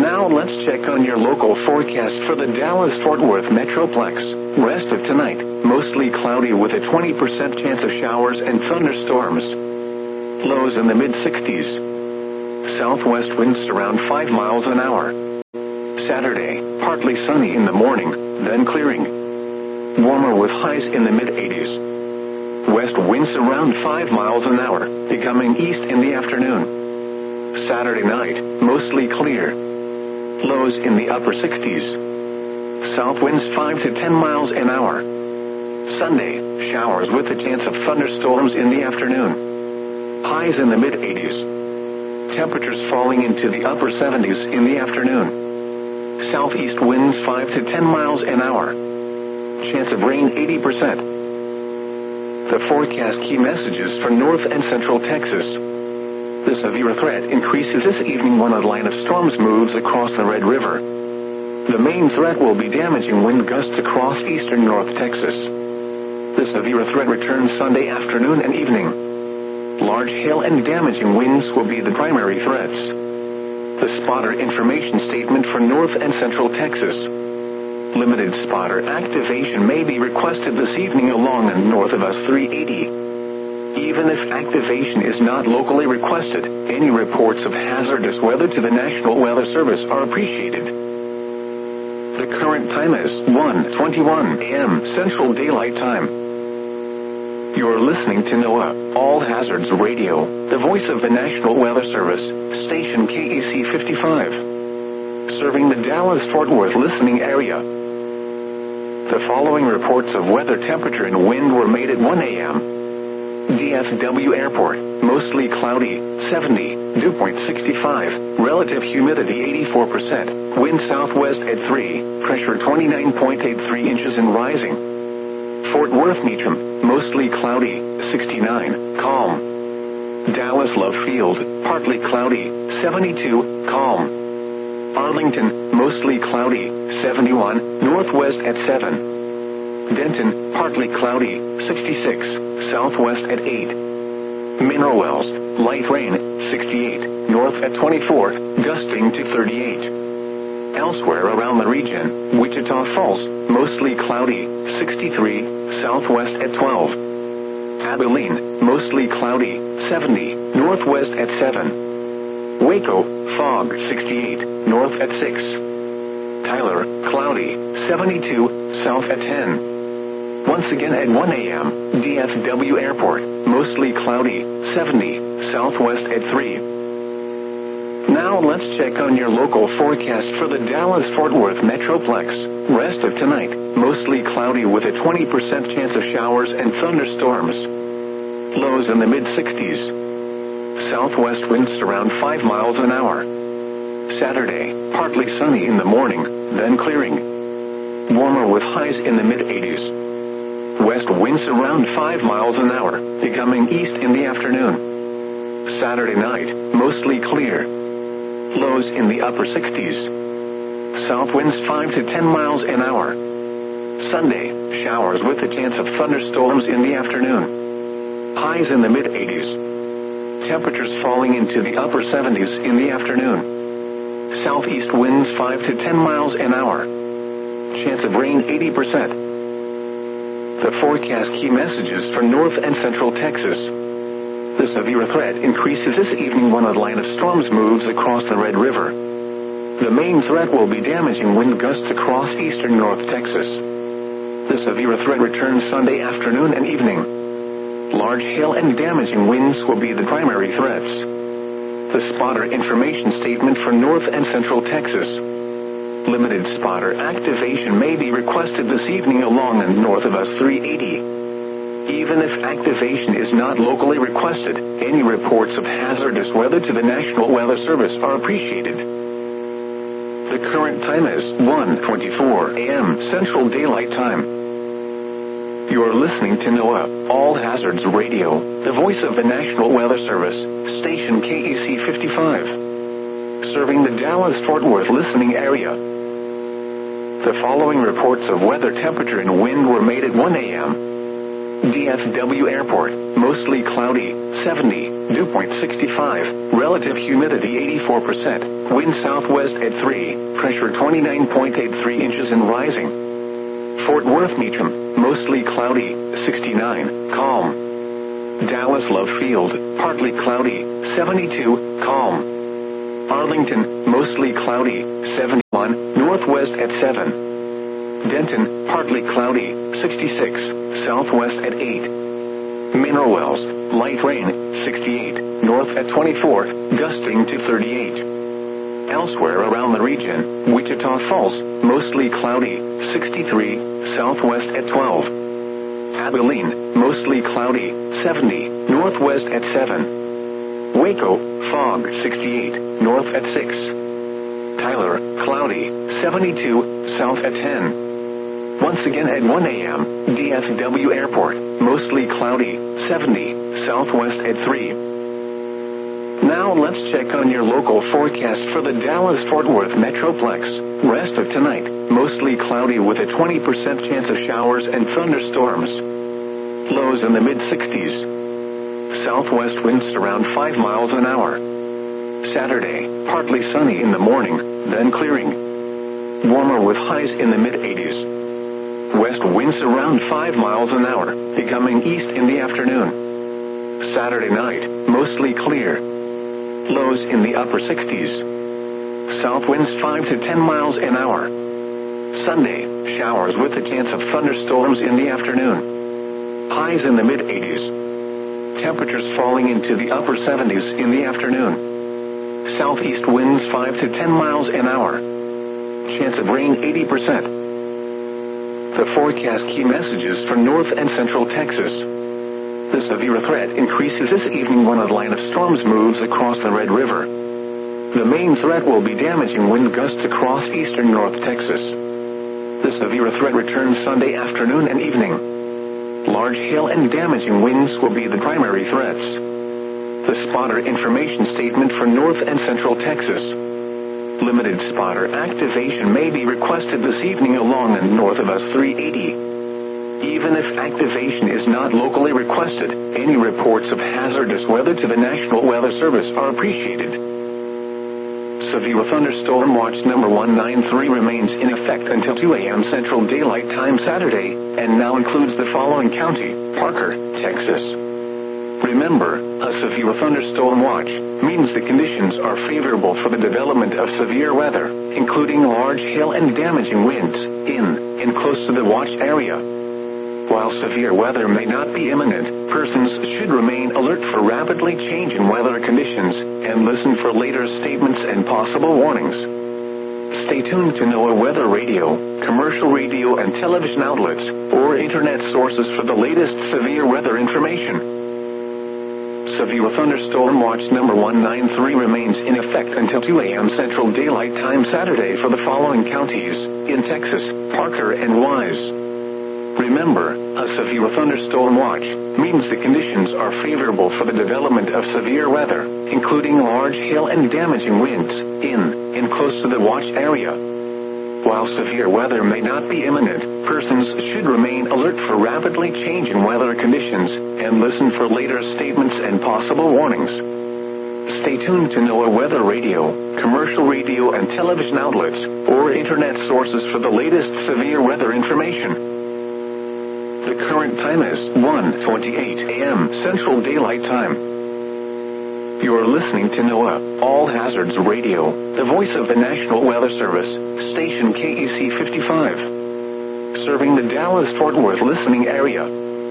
Now let's check on your local forecast for the Dallas-Fort Worth Metroplex. Rest of tonight, mostly cloudy with a twenty percent chance of showers and thunderstorms. Lows in the mid sixties. Southwest winds around five miles an hour. Saturday, partly sunny in the morning, then clearing. Warmer with highs in the mid eighties. West winds around five miles an hour, becoming east in the afternoon. Saturday night, mostly clear. Lows in the upper sixties. South winds five to ten miles an hour. Sunday, showers with a chance of thunderstorms in the afternoon. Highs in the mid eighties. Temperatures falling into the upper seventies in the afternoon. Southeast winds five to ten miles an hour. Chance of rain eighty percent. The forecast key messages for North and Central Texas. The severe threat increases this evening when a line of storms moves across the Red River. The main threat will be damaging wind gusts across eastern North Texas. The severe threat returns Sunday afternoon and evening. Large hail and damaging winds will be the primary threats. The spotter information statement for North and Central Texas. Limited spotter activation may be requested this evening along and north of us three eighty. Even if activation is not locally requested, any reports of hazardous weather to the National Weather Service are appreciated. The current time is one twenty-one a m Central Daylight Time. You're listening to NOAA, All Hazards Radio, the voice of the National Weather Service, station K E C fifty-five. Serving the Dallas-Fort Worth listening area. The following reports of weather, temperature, and wind were made at one a m D F W Airport, mostly cloudy, seventy, dew point sixty-five, relative humidity eighty-four percent, wind southwest at three, pressure twenty-nine point eight three inches and rising. Fort Worth Meacham, mostly cloudy, sixty-nine, calm. Dallas Love Field, partly cloudy, seventy-two, calm. Arlington, mostly cloudy, seventy-one, northwest at seven. Denton, partly cloudy, sixty-six, southwest at eight. Mineral Wells, light rain, sixty-eight, north at twenty-four, gusting to thirty-eight. Elsewhere around the region, Wichita Falls, mostly cloudy, sixty-three, southwest at twelve. Abilene, mostly cloudy, seventy, northwest at seven. Waco, fog, sixty-eight, north at six. Tyler, cloudy, seventy-two, south at ten. Once again at one a m, D F W Airport, mostly cloudy, seventy, southwest at three. Now let's check on your local forecast for the Dallas-Fort Worth Metroplex. Rest of tonight, mostly cloudy with a twenty percent chance of showers and thunderstorms. Lows in the mid sixties. Southwest winds around five miles an hour. Saturday, partly sunny in the morning, then clearing. Warmer with highs in the mid eighties. West winds around five miles an hour, becoming east in the afternoon. Saturday night, mostly clear. Lows in the upper sixties. South winds five to ten miles an hour. Sunday, showers with a chance of thunderstorms in the afternoon. Highs in the mid eighties. Temperatures falling into the upper seventies in the afternoon. Southeast winds five to ten miles an hour. Chance of rain eighty percent. The forecast key messages for North and Central Texas. The severe threat increases this evening when a line of storms moves across the Red River. The main threat will be damaging wind gusts across eastern North Texas. The severe threat returns Sunday afternoon and evening. Large hail and damaging winds will be the primary threats. The spotter information statement for North and Central Texas. Limited spotter activation may be requested this evening along and north of us three eighty. Even if activation is not locally requested, any reports of hazardous weather to the National Weather Service are appreciated. The current time is one twenty-four a m Central Daylight Time. You're listening to NOAA, All Hazards Radio, the voice of the National Weather Service, station K E C fifty-five. Serving the Dallas-Fort Worth listening area. The following reports of weather, temperature, and wind were made at one a m D F W Airport, mostly cloudy, seventy, dew point sixty-five, relative humidity eighty-four percent, wind southwest at three, pressure twenty-nine point eight three inches and rising. Fort Worth Meacham, mostly cloudy, sixty-nine, calm. Dallas Love Field, partly cloudy, seventy-two, calm. Arlington, mostly cloudy, seventy-one, northwest at seven. Denton, partly cloudy, sixty-six, southwest at eight. Mineral Wells, light rain, sixty-eight, north at twenty-four, gusting to thirty-eight. Elsewhere around the region, Wichita Falls, mostly cloudy, sixty-three, southwest at twelve. Abilene, mostly cloudy, seventy, northwest at seven. Waco, fog, sixty-eight, north at six. Tyler, cloudy, seventy-two, south at ten. Once again at one a.m., D F W Airport, mostly cloudy, seventy, southwest at three. Now let's check on your local forecast for the Dallas-Fort Worth Metroplex. Rest of tonight, mostly cloudy with a twenty percent chance of showers and thunderstorms. Lows in the mid-sixties. Southwest winds around five miles an hour. Saturday, partly sunny in the morning, then clearing. Warmer with highs in the mid-eighties. West winds around five miles an hour, becoming east in the afternoon. Saturday night, mostly clear. Lows in the upper sixties. South winds five to ten miles an hour. Sunday, showers with a chance of thunderstorms in the afternoon. Highs in the mid-eighties. Temperatures falling into the upper seventies in the afternoon. Southeast winds five to ten miles an hour. Chance of rain eighty percent. The forecast key messages for North and Central Texas. The severe threat increases this evening when a line of storms moves across the Red River. The main threat will be damaging wind gusts across eastern North Texas. The severe threat returns Sunday afternoon and evening. Large hail and damaging winds will be the primary threats. The spotter information statement for North and Central Texas. Limited spotter activation may be requested this evening along and north of us three eighty. Even if activation is not locally requested, any reports of hazardous weather to the National Weather Service are appreciated. Severe thunderstorm watch number one ninety-three remains in effect until two a.m. Central Daylight Time Saturday, and now includes the following county: Parker, Texas. Remember, a severe thunderstorm watch means the conditions are favorable for the development of severe weather, including large hail and damaging winds, in and close to the watch area. While severe weather may not be imminent, persons should remain alert for rapidly changing weather conditions and listen for later statements and possible warnings. Stay tuned to NOAA Weather Radio, commercial radio and television outlets, or internet sources for the latest severe weather information. Severe thunderstorm watch number one ninety-three remains in effect until two a.m. Central Daylight Time Saturday for the following counties: in Texas, Parker and Wise. Remember, a severe thunderstorm watch means the conditions are favorable for the development of severe weather, including large hail and damaging winds, in and close to the watch area. While severe weather may not be imminent, persons should remain alert for rapidly changing weather conditions and listen for later statements and possible warnings. Stay tuned to NOAA Weather Radio, commercial radio and television outlets, or internet sources for the latest severe weather information. The current time is one twenty-eight a.m. Central Daylight Time. You are listening to NOAA All Hazards Radio, the voice of the National Weather Service, station K E C fifty-five, serving the Dallas-Fort Worth listening area.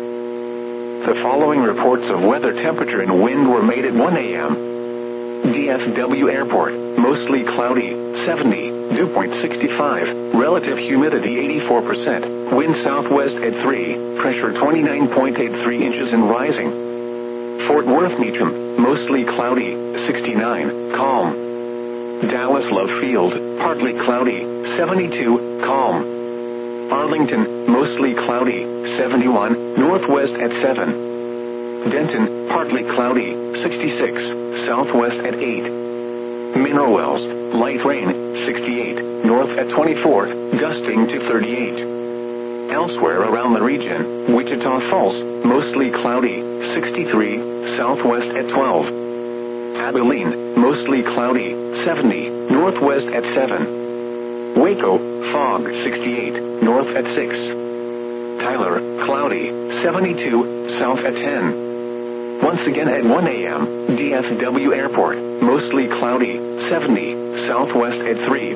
The following reports of weather, temperature, and wind were made at one a.m. D F W Airport, mostly cloudy, seventy, dew point sixty-five, relative humidity eighty-four percent, wind southwest at three, pressure twenty-nine point eight three inches and rising. Fort Worth Meacham, mostly cloudy, sixty-nine, calm. Dallas Love Field, partly cloudy, seventy-two, calm. Arlington, mostly cloudy, seventy-one, northwest at seven. Denton, partly cloudy, sixty-six, southwest at eight. Mineral Wells, light rain, sixty-eight, north at twenty-four, gusting to thirty-eight. Elsewhere around the region, Wichita Falls, mostly cloudy, sixty-three, southwest at twelve. Abilene, mostly cloudy, seventy, northwest at seven. Waco, fog, sixty-eight, north at six. Tyler, cloudy, seventy-two, south at ten. Once again at one a.m., D F W Airport, mostly cloudy, seventy, southwest at three.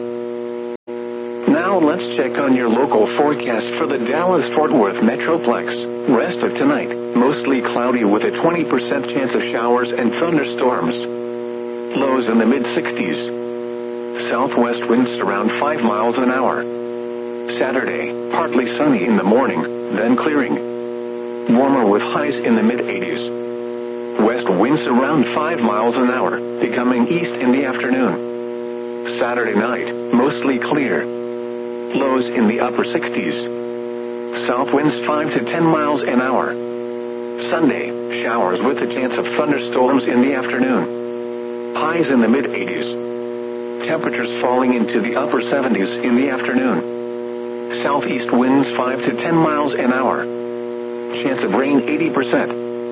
Now let's check on your local forecast for the Dallas-Fort Worth Metroplex. Rest of tonight, mostly cloudy with a twenty percent chance of showers and thunderstorms. Lows in the mid-sixties. Southwest winds around five miles an hour. Saturday, partly sunny in the morning, then clearing. Warmer with highs in the mid-eighties. West winds around five miles an hour, becoming east in the afternoon. Saturday night, mostly clear. Lows in the upper sixties. South winds five to ten miles an hour. Sunday, showers with a chance of thunderstorms in the afternoon. Highs in the mid-eighties. Temperatures falling into the upper seventies in the afternoon. Southeast winds five to ten miles an hour. Chance of rain eighty percent.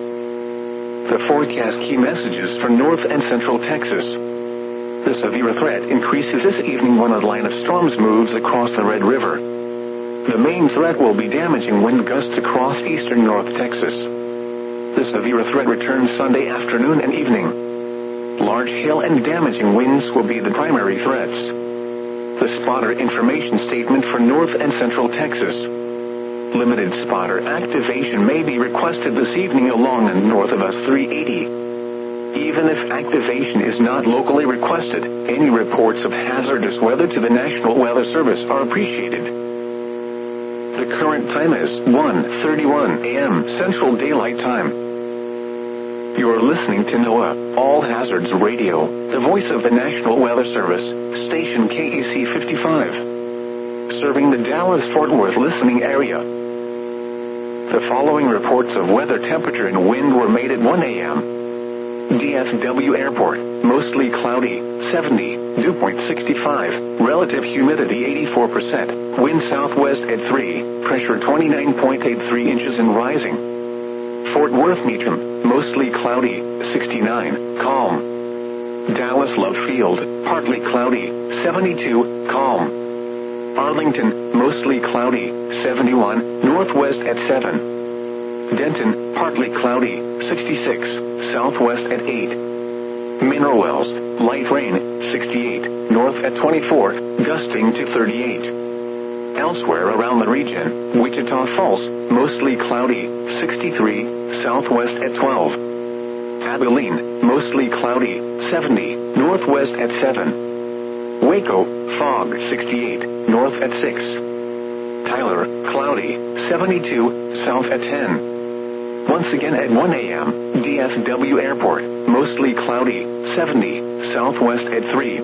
The forecast key messages for North and Central Texas. The severe threat increases this evening when a line of storms moves across the Red River. The main threat will be damaging wind gusts across eastern North Texas. The severe threat returns Sunday afternoon and evening. Large hail and damaging winds will be the primary threats. The spotter information statement for North and Central Texas. Limited spotter activation may be requested this evening along and north of us three eighty. Even if activation is not locally requested, any reports of hazardous weather to the National Weather Service are appreciated. The current time is one thirty-one a.m. Central Daylight Time. You're listening to NOAA, All Hazards Radio, the voice of the National Weather Service, station K E C fifty-five. Serving the Dallas-Fort Worth listening area. The following reports of weather, temperature, and wind were made at one a.m. D F W Airport, mostly cloudy, seventy, dew point sixty-five, relative humidity eighty-four percent, wind southwest at three, pressure twenty-nine point eight three inches and rising. Fort Worth Meacham, mostly cloudy, sixty-nine, calm. Dallas Love Field, partly cloudy, seventy-two, calm. Arlington, mostly cloudy, seventy-one, northwest at seven. Denton, partly cloudy, sixty-six, southwest at eight. Mineral Wells, light rain, sixty-eight, north at twenty-four, gusting to thirty-eight. Elsewhere around the region, Wichita Falls, mostly cloudy, sixty-three, southwest at twelve. Abilene, mostly cloudy, seventy, northwest at seven. Waco, fog, sixty-eight, north at six. Tyler, cloudy, seventy-two, south at ten. Once again at one a.m., D F W Airport, mostly cloudy, seventy, southwest at three.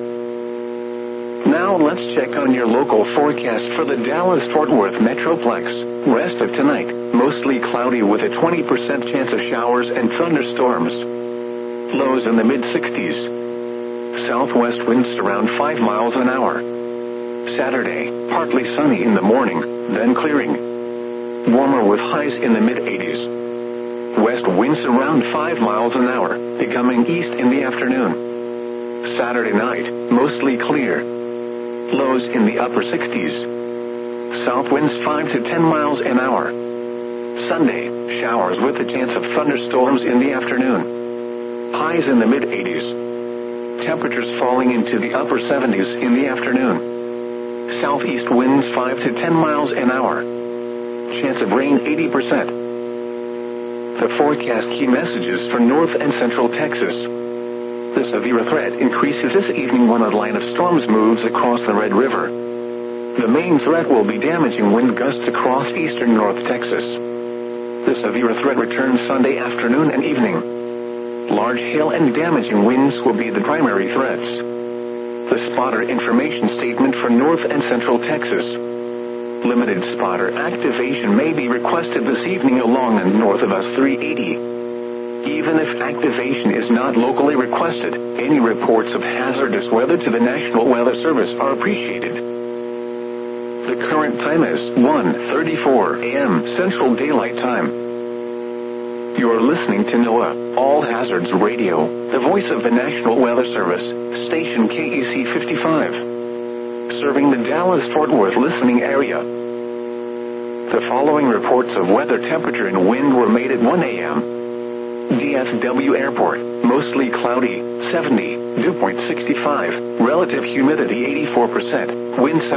Now let's check on your local forecast for the Dallas-Fort Worth Metroplex. Rest of tonight, mostly cloudy with a twenty percent chance of showers and thunderstorms. Lows in the mid-sixties. Southwest winds around five miles an hour. Saturday, partly sunny in the morning, then clearing. Warmer with highs in the mid-eighties. West winds around five miles an hour, becoming east in the afternoon. Saturday night, mostly clear. Lows in the upper sixties. South winds five to ten miles an hour. Sunday, showers with a chance of thunderstorms in the afternoon. Highs in the mid-eighties. Temperatures falling into the upper seventies in the afternoon. Southeast winds five to ten miles an hour. Chance of rain eighty percent. The forecast key messages for North and Central Texas. The severe threat increases this evening when a line of storms moves across the Red River. The main threat will be damaging wind gusts across eastern North Texas. The severe threat returns Sunday afternoon and evening. Large hail and damaging winds will be the primary threats. The spotter information statement for North and Central Texas. Limited spotter activation may be requested this evening along and north of us three eighty. Even if activation is not locally requested, any reports of hazardous weather to the National Weather Service are appreciated. The current time is one thirty-four a.m. Central Daylight Time. You are listening to NOAA, All Hazards Radio, the voice of the National Weather Service, station K E C fifty-five. Serving the Dallas-Fort Worth listening area. The following reports of weather, temperature, and wind were made at one a.m. D F W Airport, mostly cloudy, seventy, dew point sixty-five, relative humidity eighty-four percent, wind south.